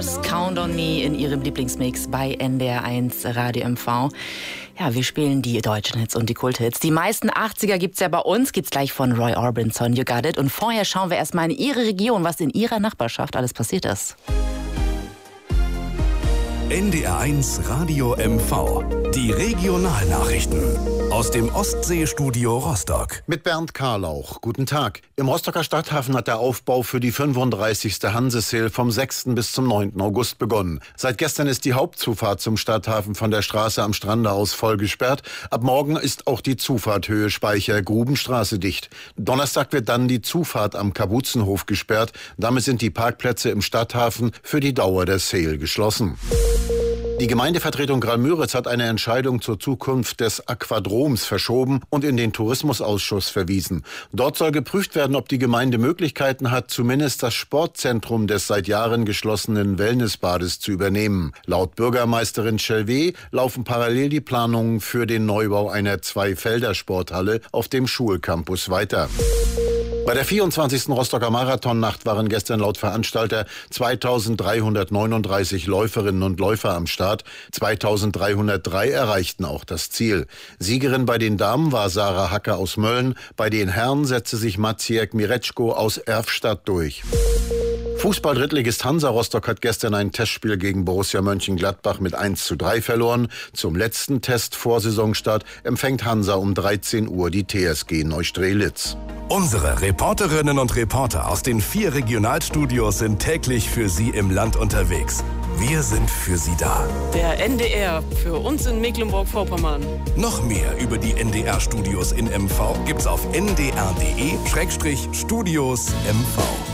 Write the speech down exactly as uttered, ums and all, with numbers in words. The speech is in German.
Count on Me in ihrem Lieblingsmix bei N D R eins Radio M V. Ja, wir spielen die deutschen Hits und die Kulthits. Die meisten achtziger gibt's ja bei uns. Gibt's gleich von Roy Orbison, You Got It. Und vorher schauen wir erstmal in Ihre Region, was in Ihrer Nachbarschaft alles passiert ist. N D R eins Radio M V. Die Regionalnachrichten aus dem Ostseestudio Rostock. Mit Bernd Karlauch. Guten Tag. Im Rostocker Stadthafen hat der Aufbau für die fünfunddreißigste Hanse-Sail vom sechsten bis zum neunten August begonnen. Seit gestern ist die Hauptzufahrt zum Stadthafen von der Straße am Strande aus voll gesperrt. Ab morgen ist auch die Zufahrt Höhe Speicher Grubenstraße dicht. Donnerstag wird dann die Zufahrt am Kapuzenhof gesperrt. Damit sind die Parkplätze im Stadthafen für die Dauer der Sail geschlossen. Die Gemeindevertretung Graal-Müritz hat eine Entscheidung zur Zukunft des Aquadroms verschoben und in den Tourismusausschuss verwiesen. Dort soll geprüft werden, ob die Gemeinde Möglichkeiten hat, zumindest das Sportzentrum des seit Jahren geschlossenen Wellnessbades zu übernehmen. Laut Bürgermeisterin Chelvé laufen parallel die Planungen für den Neubau einer Zwei-Felder-Sporthalle auf dem Schulcampus weiter. Bei der vierundzwanzigsten Rostocker Marathonnacht waren gestern laut Veranstalter zweitausenddreihundertneununddreißig Läuferinnen und Läufer am Start. zweitausenddreihundertdrei erreichten auch das Ziel. Siegerin bei den Damen war Sarah Hacker aus Mölln. Bei den Herren setzte sich Maciek Mirecko aus Erfstadt durch. Fußball-Drittligist Hansa Rostock hat gestern ein Testspiel gegen Borussia Mönchengladbach mit eins zu drei verloren. Zum letzten Test vor Saisonstart empfängt Hansa um dreizehn Uhr die T S G Neustrelitz. Unsere Reporterinnen und Reporter aus den vier Regionalstudios sind täglich für Sie im Land unterwegs. Wir sind für Sie da. Der N D R für uns in Mecklenburg-Vorpommern. Noch mehr über die N D R-Studios in M V gibt's auf n d r punkt d e Studios M V.